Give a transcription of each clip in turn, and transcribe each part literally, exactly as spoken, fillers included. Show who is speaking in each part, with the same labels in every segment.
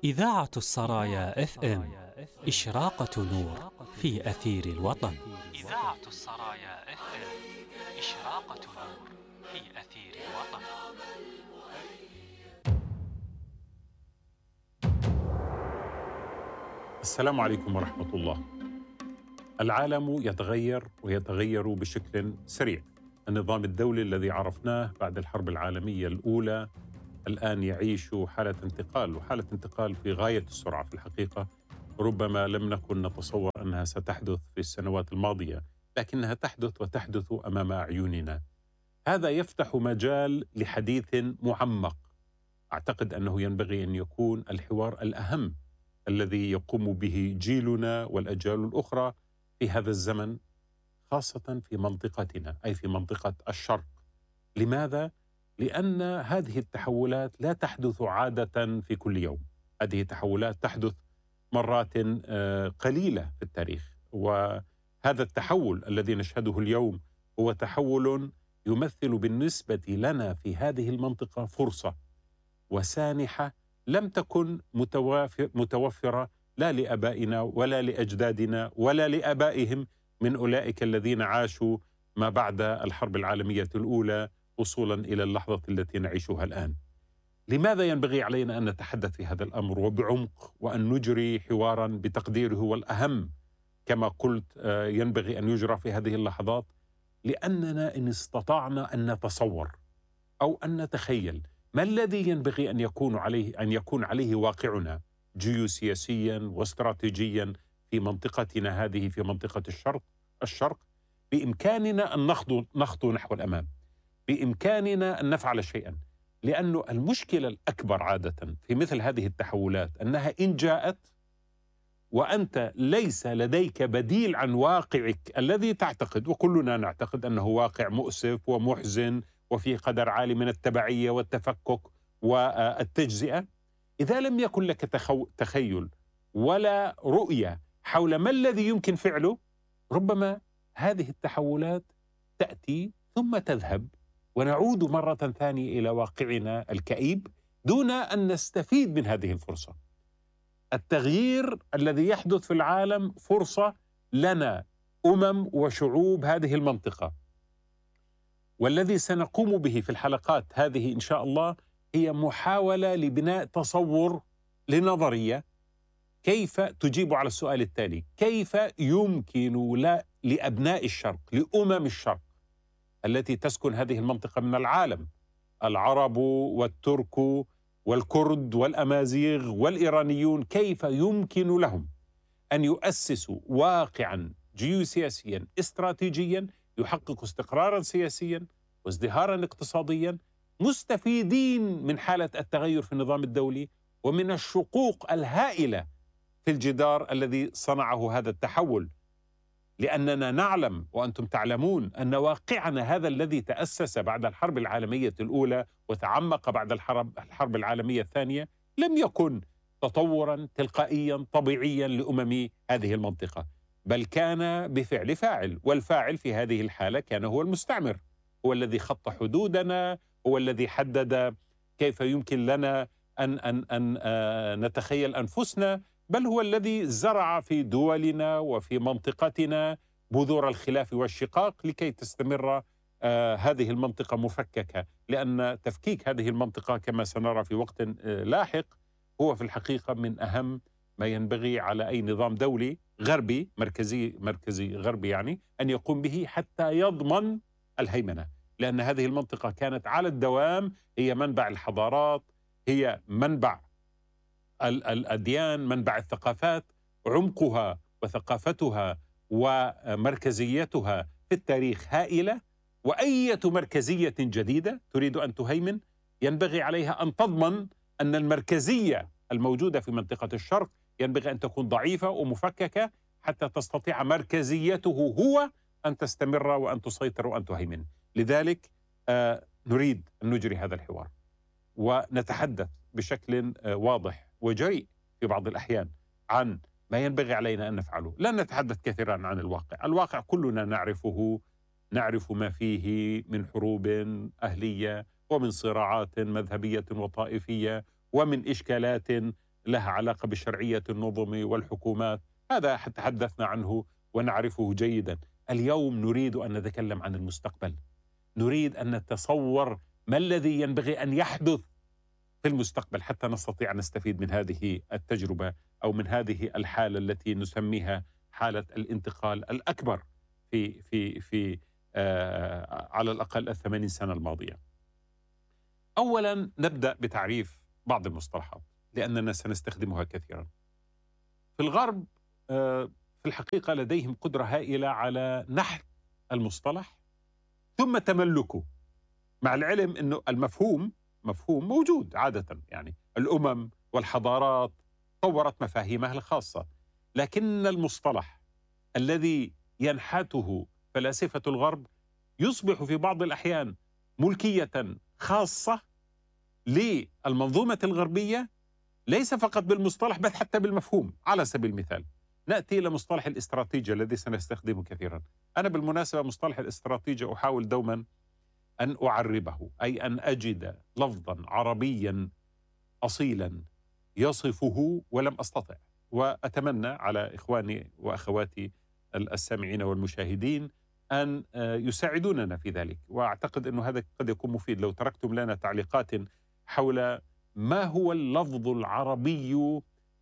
Speaker 1: إذاعة السرايا اف ام إشراقة نور في أثير الوطن. إذاعة السرايا اف ام إشراقة نور في أثير الوطن.
Speaker 2: السلام عليكم ورحمة الله. العالم يتغير ويتغير بشكل سريع. النظام الدولي الذي عرفناه بعد الحرب العالمية الأولى الآن يعيش حالة انتقال، وحالة انتقال في غاية السرعة في الحقيقة. ربما لم نكن نتصور أنها ستحدث في السنوات الماضية، لكنها تحدث وتحدث أمام أعيننا. هذا يفتح مجال لحديث معمق. أعتقد أنه ينبغي أن يكون الحوار الأهم الذي يقوم به جيلنا والأجيال الأخرى في هذا الزمن، خاصة في منطقتنا أي في منطقة الشرق. لماذا؟ لأن هذه التحولات لا تحدث عادة في كل يوم. هذه التحولات تحدث مرات قليلة في التاريخ، وهذا التحول الذي نشهده اليوم هو تحول يمثل بالنسبة لنا في هذه المنطقة فرصة وسانحة لم تكن متوفرة لا لآبائنا ولا لأجدادنا ولا لآبائهم من أولئك الذين عاشوا ما بعد الحرب العالمية الأولى وصولا إلى اللحظة التي نعيشها الآن. لماذا ينبغي علينا أن نتحدث في هذا الأمر وبعمق، وأن نجري حوارا بتقديره هو الأهم كما قلت ينبغي أن يجرى في هذه اللحظات؟ لأننا إن استطعنا أن نتصور أو أن نتخيل ما الذي ينبغي أن يكون عليه أن يكون عليه واقعنا جيوسياسيا واستراتيجيا في منطقتنا هذه، في منطقة الشرق الشرق بإمكاننا أن نخطو نخطو نحو الأمام، بإمكاننا أن نفعل شيئا. لأن المشكلة الأكبر عادة في مثل هذه التحولات أنها إن جاءت وأنت ليس لديك بديل عن واقعك الذي تعتقد، وكلنا نعتقد أنه واقع مؤسف ومحزن وفيه قدر عالي من التبعية والتفكك والتجزئة، إذا لم يكن لك تخيل ولا رؤية حول ما الذي يمكن فعله، ربما هذه التحولات تأتي ثم تذهب ونعود مرة ثانية إلى واقعنا الكئيب دون أن نستفيد من هذه الفرصة. التغيير الذي يحدث في العالم فرصة لنا أمم وشعوب هذه المنطقة، والذي سنقوم به في الحلقات هذه إن شاء الله هي محاولة لبناء تصور لنظرية كيف تجيب على السؤال التالي: كيف يمكن لأبناء الشرق، لأمم الشرق التي تسكن هذه المنطقة من العالم، العرب والترك والكرد والأمازيغ والإيرانيون، كيف يمكن لهم أن يؤسسوا واقعا جيوسياسيا استراتيجيا يحقق استقرارا سياسيا وازدهارا اقتصاديا، مستفيدين من حالة التغير في النظام الدولي ومن الشقوق الهائلة في الجدار الذي صنعه هذا التحول. لأننا نعلم وأنتم تعلمون أن واقعنا هذا الذي تأسس بعد الحرب العالمية الأولى وتعمق بعد الحرب, الحرب العالمية الثانية لم يكن تطورا تلقائيا طبيعيا لأمم هذه المنطقة، بل كان بفعل فاعل، والفاعل في هذه الحالة كان هو المستعمر، هو الذي خط حدودنا، هو الذي حدد كيف يمكن لنا أن, أن, أن آه نتخيل أنفسنا، بل هو الذي زرع في دولنا وفي منطقتنا بذور الخلاف والشقاق لكي تستمر آه هذه المنطقة مفككة. لأن تفكيك هذه المنطقة كما سنرى في وقت آه لاحق هو في الحقيقة من أهم ما ينبغي على أي نظام دولي غربي مركزي مركزي غربي يعني أن يقوم به حتى يضمن الهيمنة. لأن هذه المنطقة كانت على الدوام هي منبع الحضارات، هي منبع الأديان، منبع الثقافات، عمقها وثقافتها ومركزيتها في التاريخ هائلة. وأية مركزية جديدة تريد أن تهيمن ينبغي عليها أن تضمن أن المركزية الموجودة في منطقة الشرق ينبغي أن تكون ضعيفة ومفككة حتى تستطيع مركزيته هو أن تستمر وأن تسيطر وأن تهيمن. لذلك آه نريد أن نجري هذا الحوار ونتحدث بشكل آه واضح وجريء في بعض الأحيان عن ما ينبغي علينا أن نفعله. لا نتحدث كثيرا عن الواقع، الواقع كلنا نعرفه، نعرف ما فيه من حروب أهلية ومن صراعات مذهبية وطائفية ومن إشكالات لها علاقة بشرعية النظم والحكومات، هذا تحدثنا عنه ونعرفه جيدا. اليوم نريد أن نتكلم عن المستقبل، نريد أن نتصور ما الذي ينبغي أن يحدث في المستقبل حتى نستطيع أن نستفيد من هذه التجربة أو من هذه الحالة التي نسميها حالة الانتقال الأكبر في في في آه على الأقل الثمانين سنة الماضية. أولا نبدأ بتعريف بعض المصطلحات لأننا سنستخدمها كثيرا. في الغرب آه في الحقيقة لديهم قدرة هائلة على نحت المصطلح ثم تملكه، مع العلم أنه المفهوم مفهوم موجود عادة، يعني الأمم والحضارات طورت مفاهيمها الخاصة، لكن المصطلح الذي ينحته فلاسفة الغرب يصبح في بعض الأحيان ملكية خاصة للمنظومة الغربية، ليس فقط بالمصطلح بل حتى بالمفهوم. على سبيل المثال نأتي إلى مصطلح الاستراتيجية الذي سنستخدمه كثيرا. أنا بالمناسبة مصطلح الاستراتيجية أحاول دوما أن أعربه، أي أن أجد لفظا عربيا أصيلا يصفه ولم أستطع، وأتمنى على إخواني وأخواتي السامعين والمشاهدين أن يساعدوننا في ذلك، وأعتقد أن هذا قد يكون مفيد لو تركتم لنا تعليقات حول ما هو اللفظ العربي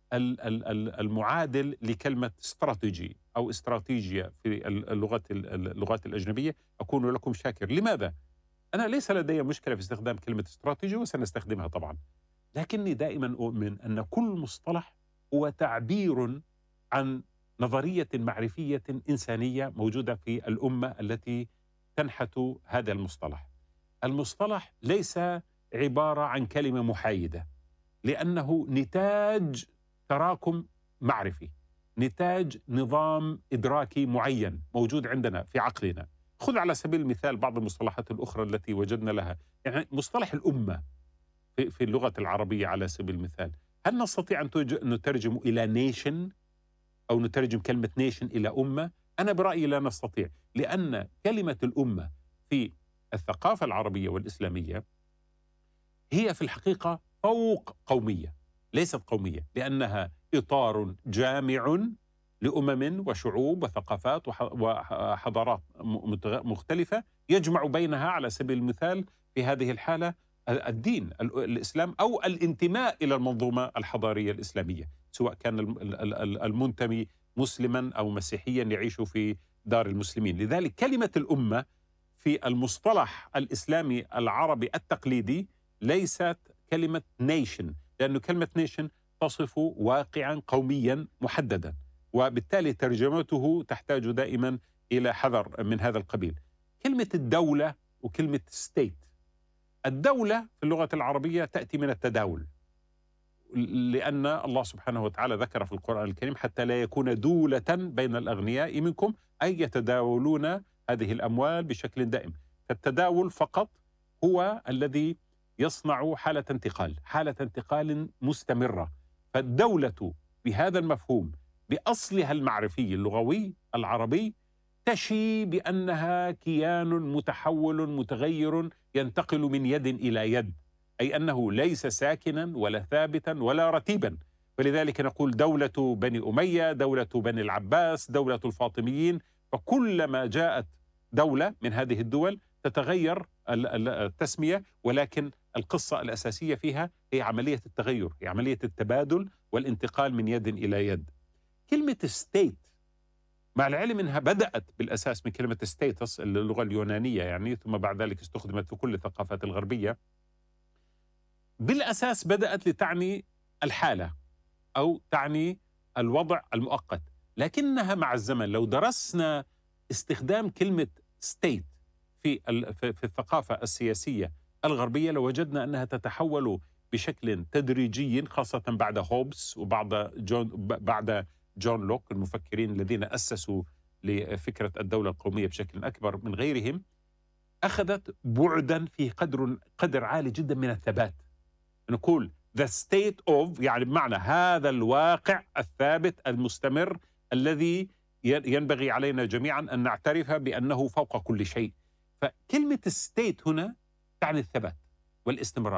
Speaker 2: المعادل لكلمة استراتيجي أو استراتيجية في اللغات اللغات الأجنبية. أكون لكم شاكر. لماذا؟ أنا ليس لدي مشكلة في استخدام كلمة استراتيجي وسنستخدمها طبعا، لكني دائما أؤمن أن كل مصطلح هو تعبير عن نظرية معرفية إنسانية موجودة في الأمة التي تنحت هذا المصطلح. المصطلح ليس عبارة عن كلمة محايدة، لأنه نتاج تراكم معرفي، نتاج نظام إدراكي معين موجود عندنا في عقلنا. خذ على سبيل المثال بعض المصطلحات الأخرى التي وجدنا لها، يعني مصطلح الأمة في, في اللغة العربية على سبيل المثال، هل نستطيع أن نترجم إلى نيشن أو نترجم كلمة نيشن إلى أمة؟ أنا برأيي لا نستطيع، لأن كلمة الأمة في الثقافة العربية والإسلامية هي في الحقيقة فوق قومية، ليست قومية، لأنها إطار جامع لأمم وشعوب وثقافات وحضارات مختلفة يجمع بينها على سبيل المثال في هذه الحالة الدين الإسلام أو الانتماء إلى المنظومة الحضارية الإسلامية، سواء كان المنتمي مسلما أو مسيحيا يعيش في دار المسلمين. لذلك كلمة الأمة في المصطلح الإسلامي العربي التقليدي ليست كلمة نيشن، لأن كلمة نيشن تصف واقعا قوميا محددا، وبالتالي ترجمته تحتاج دائما إلى حذر من هذا القبيل. كلمة الدولة وكلمة ستيت، الدولة في اللغة العربية تأتي من التداول، لأن الله سبحانه وتعالى ذكر في القرآن الكريم حتى لا يكون دولة بين الأغنياء منكم، أي يتداولون هذه الأموال بشكل دائم. فالتداول فقط هو الذي يصنع حالة انتقال، حالة انتقال مستمرة. فالدولة بهذا المفهوم بأصلها المعرفي اللغوي العربي تشي بأنها كيان متحول متغير ينتقل من يد إلى يد، أي أنه ليس ساكنا ولا ثابتا ولا رتيبا. ولذلك نقول دولة بني أمية، دولة بني العباس، دولة الفاطميين. فكلما جاءت دولة من هذه الدول تتغير التسمية، ولكن القصة الأساسية فيها هي عملية التغير، هي عملية التبادل والانتقال من يد إلى يد. كلمة ستيت مع العلم أنها بدأت بالأساس من كلمة ستيتس اللغة اليونانية يعني، ثم بعد ذلك استخدمت في كل الثقافات الغربية، بالأساس بدأت لتعني الحالة أو تعني الوضع المؤقت، لكنها مع الزمن لو درسنا استخدام كلمة ستيت في في الثقافة السياسية الغربية لوجدنا أنها تتحول بشكل تدريجي، خاصة بعد هوبس وبعد جون بعد جون لوك المفكرين الذين أسسوا لفكرة الدولة القومية بشكل أكبر من غيرهم. أخذت بعدا في قدر قدر عالي جدا من الثبات. نقول the state of يعني بمعنى هذا الواقع الثابت المستمر الذي ينبغي علينا جميعا أن نعترف بأنه فوق كل شيء. فكلمة الستيت هنا تعني الثبات والاستمرار.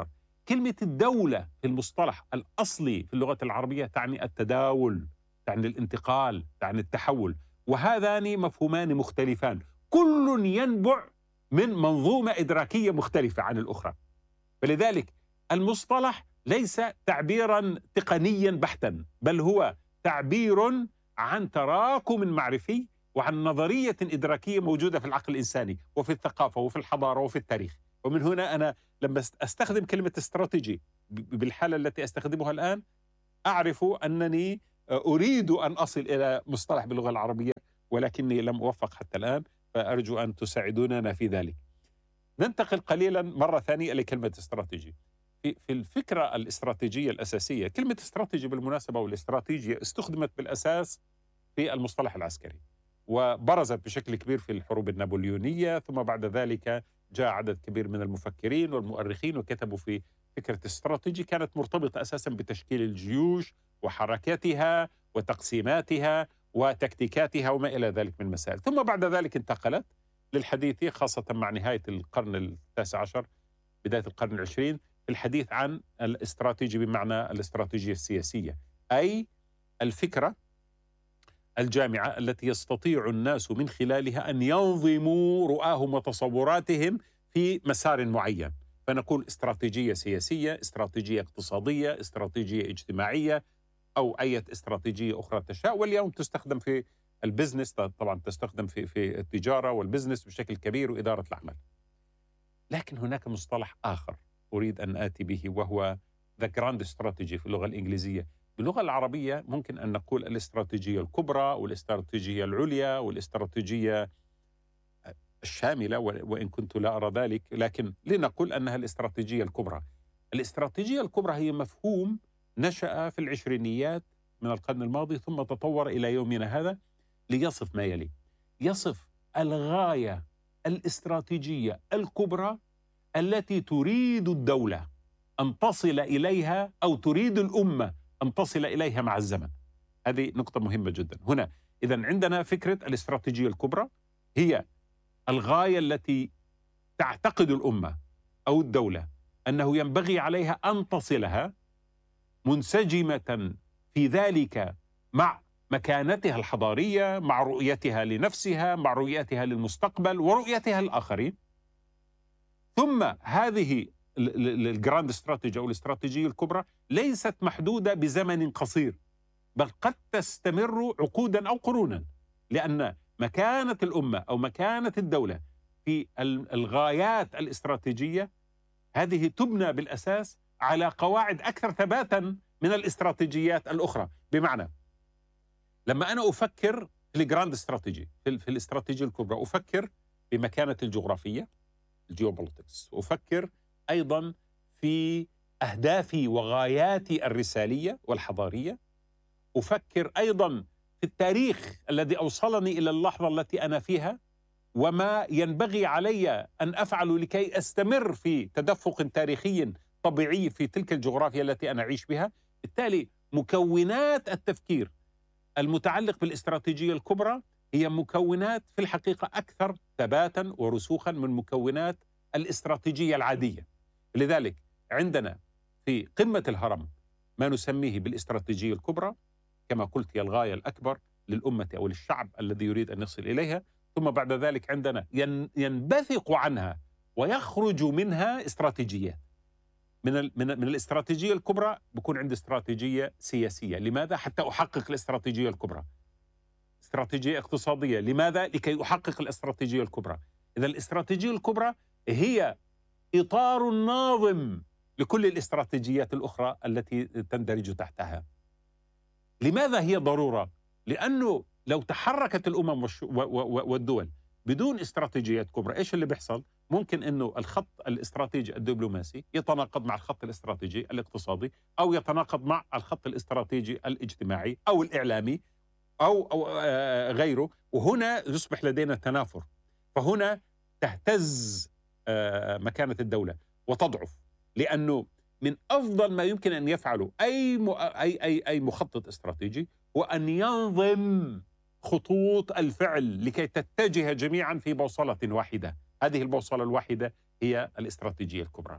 Speaker 2: كلمة الدولة في المصطلح الأصلي في اللغة العربية تعني التداول، تعني الانتقال، تعني التحول، وهذان مفهومان مختلفان، كل ينبع من منظومة إدراكية مختلفة عن الأخرى. فلذلك المصطلح ليس تعبيرا تقنيا بحتا، بل هو تعبير عن تراكم معرفي وعن نظرية إدراكية موجودة في العقل الإنساني وفي الثقافة وفي الحضارة وفي التاريخ. ومن هنا أنا لما أستخدم كلمة استراتيجي بالحالة التي أستخدمها الآن، أعرف أنني أريد أن أصل إلى مصطلح باللغة العربية، ولكني لم أوفق حتى الآن، فأرجو أن تساعدوننا في ذلك. ننتقل قليلا مرة ثانية إلى كلمة استراتيجي. في في الفكرة الاستراتيجية الأساسية، كلمة استراتيجي بالمناسبة والاستراتيجية استخدمت بالأساس في المصطلح العسكري، وبرزت بشكل كبير في الحروب النابليونية، ثم بعد ذلك جاء عدد كبير من المفكرين والمؤرخين وكتبوا في فكرة استراتيجي كانت مرتبطة أساسا بتشكيل الجيوش وحركاتها وتقسيماتها وتكتيكاتها وما إلى ذلك من مسائل. ثم بعد ذلك انتقلت للحديث خاصة مع نهاية القرن التاسع عشر بداية القرن العشرين في الحديث عن الاستراتيجي بمعنى الاستراتيجية السياسية، أي الفكرة الجامعة التي يستطيع الناس من خلالها أن ينظموا رؤاهم وتصوراتهم في مسار معين. فنقول استراتيجية سياسية، استراتيجية اقتصادية، استراتيجية اجتماعية، أو أي استراتيجية أخرى تشاء. واليوم تستخدم في البزنس، طبعا تستخدم في في التجارة والبزنس بشكل كبير وإدارة الأعمال. لكن هناك مصطلح آخر أريد أن آتي به، وهو The Grand Strategy في اللغة الإنجليزية. باللغة العربية ممكن أن نقول الاستراتيجية الكبرى والاستراتيجية العليا والاستراتيجية الشاملة، وإن كنت لا أرى ذلك، لكن لنقول أنها الاستراتيجية الكبرى. الاستراتيجية الكبرى هي مفهوم نشأ في العشرينيات من القرن الماضي ثم تطور إلى يومنا هذا ليصف ما يلي. يصف الغاية الاستراتيجية الكبرى التي تريد الدولة أن تصل إليها أو تريد الأمة أن تصل إليها مع الزمن. هذه نقطة مهمة جدا هنا. إذن عندنا فكرة الاستراتيجية الكبرى هي الغاية التي تعتقد الأمة أو الدولة أنه ينبغي عليها أن تصلها، منسجمة في ذلك مع مكانتها الحضارية، مع رؤيتها لنفسها، مع رؤيتها للمستقبل ورؤيتها للآخرين. ثم هذه الجراند استراتيجي أو الاستراتيجية الكبرى ليست محدودة بزمن قصير، بل قد تستمر عقودا أو قرونا، لأن مكانة الأمة أو مكانة الدولة في الغايات الاستراتيجية هذه تبنى بالأساس على قواعد أكثر ثباتا من الاستراتيجيات الأخرى. بمعنى لما أنا أفكر في الجراند استراتيجي في الاستراتيجية الكبرى أفكر بمكانة الجغرافية الجيوبوليتكس، أفكر أيضا في أهدافي وغاياتي الرسالية والحضارية، أفكر أيضا في التاريخ الذي أوصلني إلى اللحظة التي أنا فيها وما ينبغي علي أن أفعل لكي أستمر في تدفق تاريخي طبيعي في تلك الجغرافيا التي أنا أعيش بها. بالتالي مكونات التفكير المتعلق بالاستراتيجية الكبرى هي مكونات في الحقيقة أكثر ثباتا ورسوخا من مكونات الاستراتيجية العادية. لذلك عندنا في قمة الهرم ما نسميه بالاستراتيجية الكبرى، كما قلت هي الغاية الأكبر للأمة أو للشعب الذي يريد أن يصل إليها. ثم بعد ذلك عندنا ينبثق عنها ويخرج منها استراتيجيات. من من من الاستراتيجية الكبرى بكون عندي استراتيجية سياسية. لماذا؟ حتى أحقق الاستراتيجية الكبرى. استراتيجية اقتصادية. لماذا؟ لكي أحقق الاستراتيجية الكبرى. إذا الاستراتيجية الكبرى هي إطار ناظم لكل الاستراتيجيات الأخرى التي تندرج تحتها. لماذا هي ضرورة؟ لأنه لو تحركت الأمم والدول بدون استراتيجيات كبرى، إيش اللي بيحصل؟ ممكن أنه الخط الاستراتيجي الدبلوماسي يتناقض مع الخط الاستراتيجي الاقتصادي، أو يتناقض مع الخط الاستراتيجي الاجتماعي أو الإعلامي أو, أو غيره، وهنا يصبح لدينا تنافر. فهنا تهتز مكانة الدولة وتضعف، لأنه من أفضل ما يمكن أن يفعله أي أي أي أي مخطط استراتيجي وأن ينظم خطوط الفعل لكي تتجه جميعا في بوصلة واحدة. هذه البوصلة الواحدة هي الاستراتيجية الكبرى.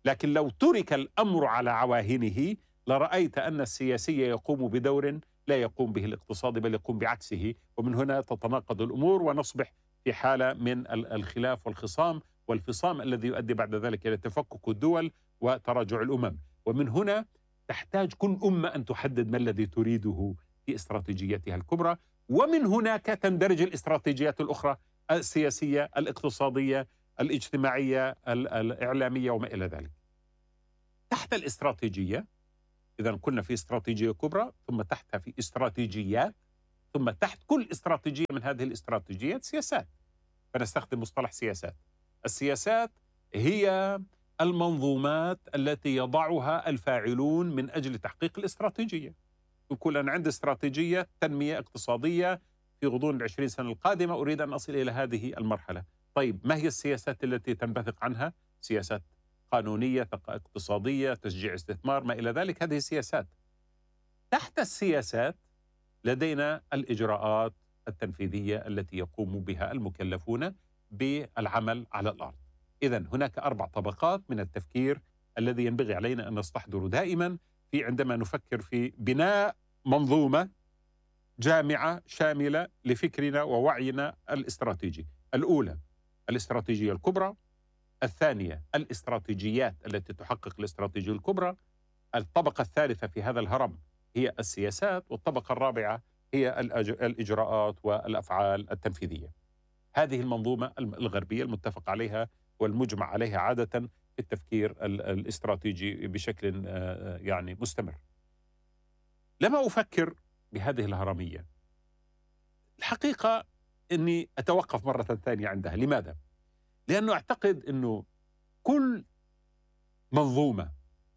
Speaker 2: لكن لو ترك الأمر على عواهنه لرأيت أن السياسي يقوم بدور لا يقوم به الاقتصادي، بل يقوم بعكسه، ومن هنا تتناقض الأمور ونصبح في حالة من الخلاف والخصام والفصام الذي يؤدي بعد ذلك إلى تفكك الدول وتراجع الأمم. ومن هنا تحتاج كل أمة أن تحدد ما الذي تريده في استراتيجيتها الكبرى، ومن هناك تندرج الاستراتيجيات الأخرى السياسية الاقتصادية الاجتماعية الإعلامية وما إلى ذلك. تحت الاستراتيجية إذا كنا في استراتيجية كبرى، ثم تحتها في استراتيجيات، ثم تحت كل استراتيجية من هذه الاستراتيجيات سياسات، فنستخدم مصطلح سياسات. السياسات هي المنظومات التي يضعها الفاعلون من أجل تحقيق الاستراتيجية. يقول أنا عندي استراتيجية تنمية اقتصادية في غضون العشرين سنة القادمة، أريد أن أصل إلى هذه المرحلة. طيب ما هي السياسات التي تنبثق عنها؟ سياسات قانونية، اقتصادية، تشجيع استثمار، ما إلى ذلك، هذه السياسات. تحت السياسات لدينا الإجراءات التنفيذية التي يقوم بها المكلفون بالعمل على الأرض. إذن هناك أربع طبقات من التفكير الذي ينبغي علينا أن نستحضره دائما في عندما نفكر في بناء منظومة جامعة شاملة لفكرنا ووعينا الاستراتيجي. الأولى الاستراتيجية الكبرى، الثانية الاستراتيجيات التي تحقق الاستراتيجية الكبرى، الطبقة الثالثة في هذا الهرم هي السياسات، والطبقة الرابعة هي الإجراءات والأفعال التنفيذية. هذه المنظومة الغربية المتفق عليها والمجمع عليها عادة في التفكير الاستراتيجي بشكل يعني مستمر. لما أفكر بهذه الهرمية الحقيقة أني أتوقف مرة ثانية عندها. لماذا؟ لأنه أعتقد أنه كل منظومة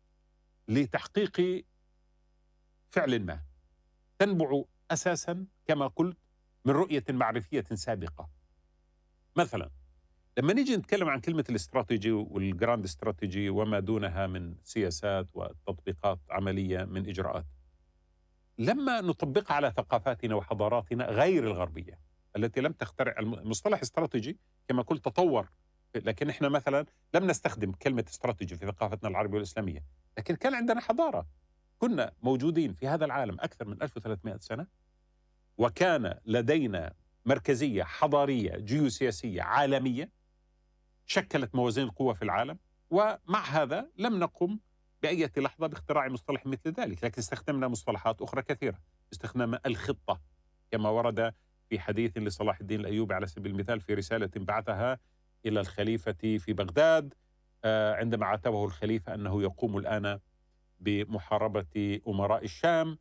Speaker 2: لتحقيق فعل ما تنبع أساسا كما قلت من رؤية معرفية سابقة. مثلا لما نيجي نتكلم عن كلمة الاستراتيجي والجراند استراتيجي وما دونها من سياسات وتطبيقات عملية من إجراءات، لما نطبقها على ثقافاتنا وحضاراتنا غير الغربية التي لم تخترع المصطلح استراتيجي كما قلت تطور، لكن احنا مثلا لم نستخدم كلمة استراتيجي في ثقافتنا العربية والإسلامية، لكن كان عندنا حضارة، كنا موجودين في هذا العالم أكثر من ألف وثلاثمائة سنة، وكان لدينا مركزية حضارية جيوسياسية عالمية شكلت موازين القوة في العالم، ومع هذا لم نقم بأي لحظة باختراع مصطلح مثل ذلك، لكن استخدمنا مصطلحات أخرى كثيرة. استخدمنا الخطة كما ورد في حديث لصلاح الدين الأيوبي على سبيل المثال في رسالة بعثها إلى الخليفة في بغداد عندما عاتبه الخليفة أنه يقوم الآن بمحاربة أمراء الشام،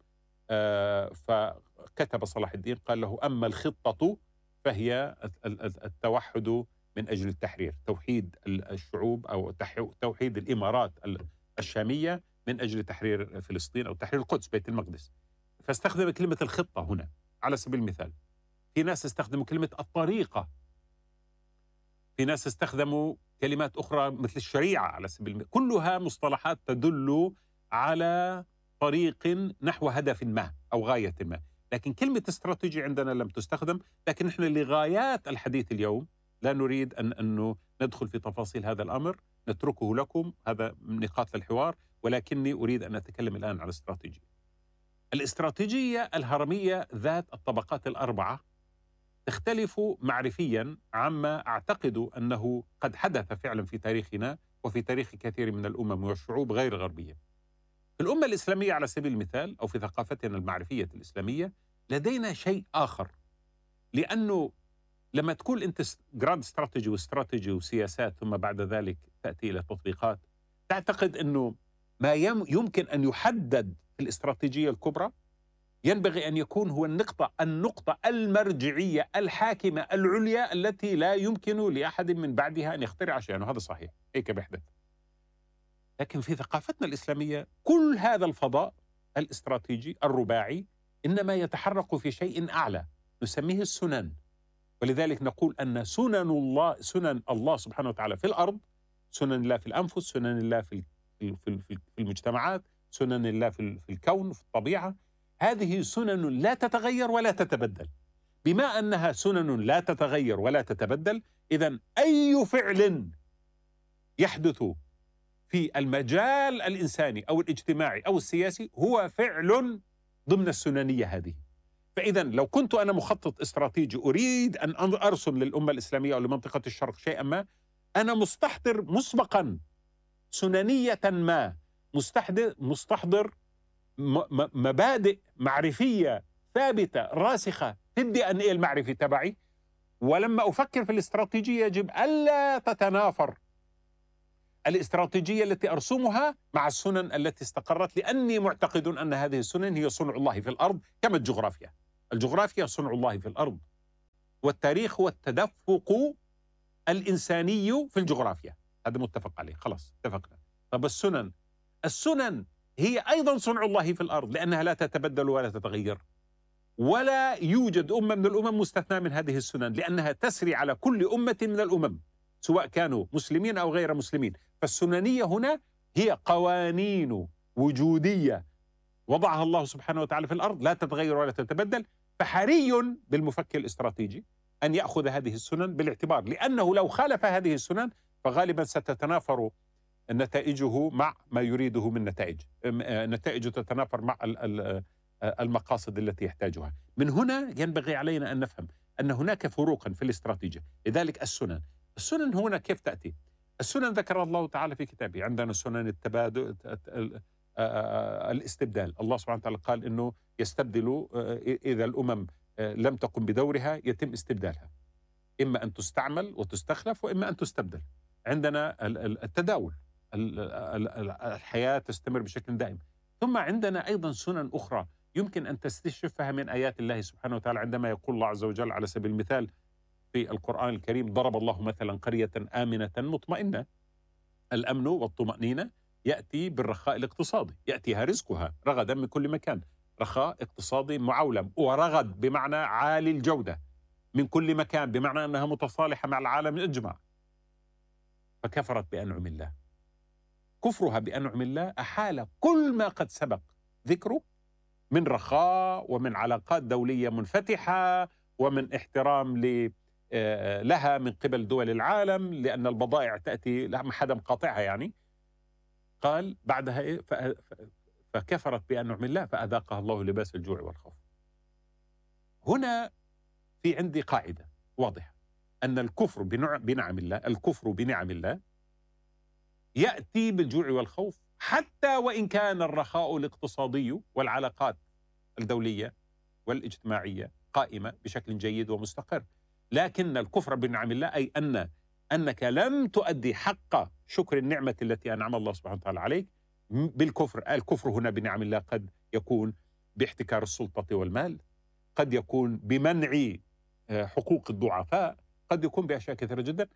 Speaker 2: فكتب صلاح الدين قال له أما الخطة فهي التوحد من أجل التحرير، توحيد الشعوب أو توحيد الإمارات الشامية من أجل تحرير فلسطين أو تحرير القدس بيت المقدس. فاستخدم كلمة الخطة هنا على سبيل المثال. في ناس استخدموا كلمة الطريقة، في ناس استخدموا كلمات أخرى مثل الشريعة على سبيل المثال. كلها مصطلحات تدل على طريق نحو هدف ما أو غاية ما، لكن كلمة استراتيجي عندنا لم تستخدم. لكن نحن لغايات الحديث اليوم لا نريد أن أنه ندخل في تفاصيل هذا الأمر، نتركه لكم، هذا نقاط للحوار، ولكني أريد أن أتكلم الآن عن الاستراتيجية. الاستراتيجية الهرمية ذات الطبقات الأربعة تختلف معرفيا عما أعتقد أنه قد حدث فعلا في تاريخنا وفي تاريخ كثير من الأمم والشعوب غير الغربية. في الأمة الإسلامية على سبيل المثال أو في ثقافتنا المعرفية الإسلامية لدينا شيء آخر، لأنه لما تقول أنت جراند استراتيجي واستراتيجي وسياسات ثم بعد ذلك تأتي إلى تطبيقات، تعتقد أنه ما يمكن أن يحدد في الاستراتيجية الكبرى ينبغي أن يكون هو النقطة النقطة المرجعية الحاكمة العليا التي لا يمكن لأحد من بعدها أن يخترع شيئا، وهذا صحيح هيك بيحدث. لكن في ثقافتنا الإسلامية كل هذا الفضاء الاستراتيجي الرباعي إنما يتحرك في شيء أعلى نسميه السنن، ولذلك نقول أن سنن الله سنن الله سبحانه وتعالى في الأرض، سنن الله في الأنفس، سنن الله في في في المجتمعات، سنن الله في في الكون في الطبيعة، هذه سنن لا تتغير ولا تتبدل. بما أنها سنن لا تتغير ولا تتبدل، إذن أي فعل يحدث في المجال الإنساني أو الاجتماعي أو السياسي هو فعل ضمن السننية هذه. فإذا لو كنت أنا مخطط استراتيجي أريد أن أرسم للأمة الإسلامية أو لمنطقة الشرق شيئا ما، أنا مستحضر مسبقا سننية ما، مستحضر مستحضر مبادئ معرفية ثابتة راسخة في الدي ان ايه المعرفي تبعي. ولما أفكر في الاستراتيجية يجب ألا تتنافر الاستراتيجية التي أرسمها مع السنن التي استقرت، لأني معتقد أن هذه السنن هي صنع الله في الأرض كما الجغرافيا. الجغرافيا صنع الله في الأرض، والتاريخ هو التدفق الإنساني في الجغرافيا، هذا متفق عليه، خلاص اتفقنا. طب السنن السنن هي أيضا صنع الله في الأرض، لأنها لا تتبدل ولا تتغير، ولا يوجد أمة من الأمم مستثنى من هذه السنن، لأنها تسري على كل أمة من الأمم سواء كانوا مسلمين أو غير مسلمين. فالسننية هنا هي قوانين وجودية وضعها الله سبحانه وتعالى في الأرض، لا تتغير ولا تتبدل. فحري بالمفكر الاستراتيجي أن يأخذ هذه السنن بالاعتبار، لأنه لو خالف هذه السنن فغالبا ستتنافر نتائجه مع ما يريده من نتائج، نتائجه تتنافر مع المقاصد التي يحتاجها. من هنا ينبغي علينا أن نفهم أن هناك فروقا في الاستراتيجية. لذلك السنن السنن هنا كيف تأتي؟ السنن ذكر الله تعالى في كتابه، عندنا سنن التبادل الاستبدال. الله سبحانه وتعالى قال إنه يستبدل إذا الأمم لم تقم بدورها يتم استبدالها، إما أن تستعمل وتستخلف وإما أن تستبدل. عندنا التداول، الحياة تستمر بشكل دائم. ثم عندنا أيضا سنن أخرى يمكن أن تستشفها من آيات الله سبحانه وتعالى، عندما يقول الله عز وجل على سبيل المثال في القرآن الكريم: ضرب الله مثلا قرية آمنة مطمئنة. الأمن والطمأنينة يأتي بالرخاء الاقتصادي، يأتيها رزقها رغدا من كل مكان، رخاء اقتصادي معولم، ورغد بمعنى عالي الجودة من كل مكان، بمعنى أنها متصالحة مع العالم أجمع. فكفرت بأنعم الله. كفرها بأنعم الله أحال كل ما قد سبق ذكره من رخاء ومن علاقات دولية منفتحة ومن احترام لها من قبل دول العالم، لأن البضائع تأتي لا حدا مقاطعها يعني. قال بعدها إيه؟ فكفرت بأنعم الله فأذاقها الله لباس الجوع والخوف. هنا في عندي قاعدة واضحة أن الكفر بنعم الله، الكفر بنعم الله يأتي بالجوع والخوف، حتى وإن كان الرخاء الاقتصادي والعلاقات الدولية والاجتماعية قائمة بشكل جيد ومستقر. لكن الكفر بنعم الله أي أن أنك لم تؤدي حق شكر النعمة التي أنعم الله سبحانه وتعالى عليك بالكفر. الكفر هنا بنعم الله قد يكون باحتكار السلطة والمال، قد يكون بمنع حقوق الضعفاء، قد يكون بأشياء كثيرة جدا.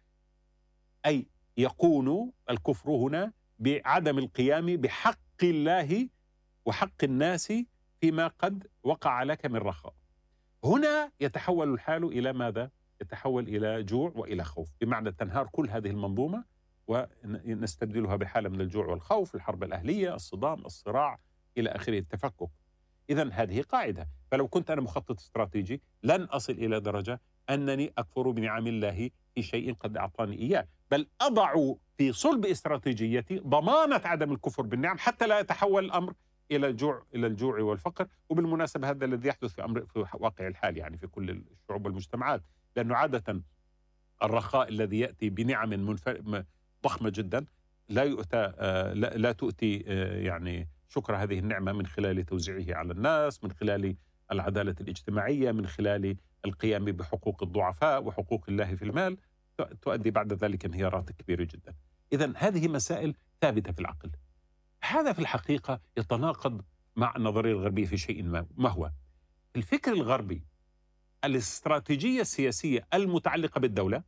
Speaker 2: أي يكون الكفر هنا بعدم القيام بحق الله وحق الناس فيما قد وقع لك من رخاء. هنا يتحول الحال إلى ماذا؟ يتحول إلى جوع وإلى خوف، بمعنى تنهار كل هذه المنظومة ونستبدلها بحالة من الجوع والخوف، الحرب الأهلية، الصدام، الصراع إلى آخره، التفكك. إذن هذه قاعدة. فلو كنت أنا مخطط استراتيجي لن أصل إلى درجة أنني أكفر بنعم الله في شيء قد أعطاني إياه، بل أضع في صلب استراتيجيتي ضمانة عدم الكفر بالنعم حتى لا يتحول الأمر إلى الجوع إلى الجوع والفقر. وبالمناسبة هذا الذي يحدث في أمر في واقع الحال يعني في كل الشعوب والمجتمعات، لأنه عادة الرخاء الذي يأتي بنعم منف... ضخمة جدا لا يؤتى لا, لا تؤتي يعني شكر هذه النعمة من خلال توزيعه على الناس، من خلال العدالة الاجتماعية، من خلال القيام بحقوق الضعفاء وحقوق الله في المال، تؤدي بعد ذلك انهيارات كبيرة جدا. إذن هذه مسائل ثابتة في العقل. هذا في الحقيقة يتناقض مع النظرية الغربية في شيء ما. ما هو؟ الفكر الغربي الاستراتيجية السياسية المتعلقة بالدولة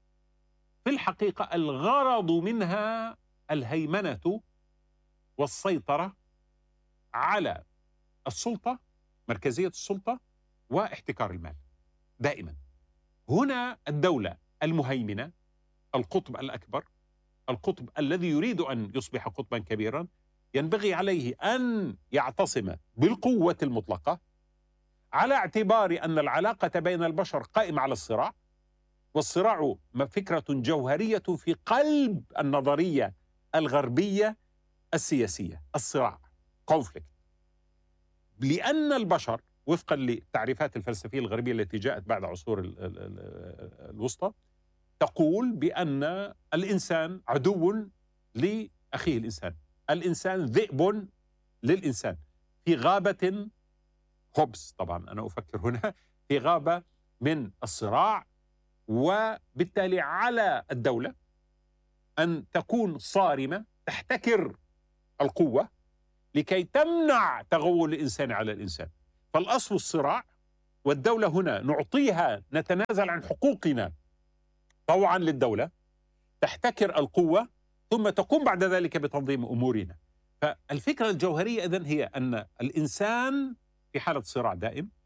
Speaker 2: في الحقيقة الغرض منها الهيمنة والسيطرة على السلطة، مركزية السلطة، واحتكار المال دائما. هنا الدولة المهيمنة، القطب الأكبر، القطب الذي يريد أن يصبح قطبا كبيرا، ينبغي عليه أن يعتصم بالقوة المطلقة على اعتبار أن العلاقة بين البشر قائمة على الصراع، والصراع فكرة جوهرية في قلب النظرية الغربية السياسية، الصراع، conflict. لأن البشر وفقا للتعريفات الفلسفية الغربية التي جاءت بعد عصور ال- ال- ال- الوسطى تقول بأن الإنسان عدو لأخيه الإنسان، الإنسان ذئب للإنسان في غابة، هوبس طبعا أنا أفكر هنا، في غابة من الصراع، وبالتالي على الدولة أن تكون صارمة تحتكر القوة لكي تمنع تغول الإنسان على الإنسان. فالأصل الصراع، والدولة هنا نعطيها، نتنازل عن حقوقنا طوعا للدولة، تحتكر القوة ثم تقوم بعد ذلك بتنظيم أمورنا. فالفكرة الجوهرية إذن هي أن الإنسان في حالة صراع دائم،